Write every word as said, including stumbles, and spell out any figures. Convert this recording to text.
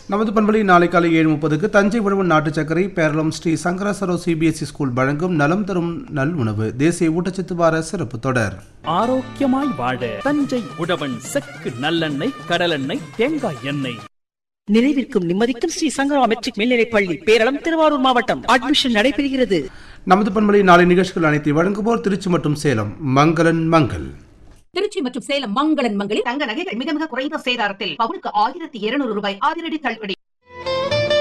நமது பண்பலை நாளை காலை ஏழு முப்பதுக்கு தஞ்சை உழவன் நாட்டு சர்க்கரை பேரளம் ஸ்ரீ சங்கராசரோ சிபிஎஸ்இ ஸ்கூல் வழங்கும் நலம் தரும் நல் உணவு தேசிய ஊட்டச்சத்து வார சிறப்பு தொடர். ஆரோக்கியமாய் வாழ தஞ்சை உழவன் செக்கு நல்லெண்ணெய், கடலெண்ணெய், தேங்காய் எண்ணெய். நிறைவிற்கும் நிம்மதிக்கும் ஸ்ரீ சங்கரா மெட்ரிக் மேல்நிலைப் பள்ளி பேரளம் திருவாரூர் மாவட்டம். அட்மிஷன் நடைபெறுகிறது. நமது பண்பலை நாளை நிகழ்ச்சிகள் அனைத்தை வழங்குவோர் திருச்சி மற்றும் சேலம் மங்களன் மங்கள். திருச்சி மற்றும் சேலம் மங்களன் மங்களில் தங்க நகைகள் மிக மிக குறைந்த சேதாரத்தில் பவுனுக்கு ஆயிரத்தி இருநூறு ரூபாய் அதிரடி தள்ளுபடி.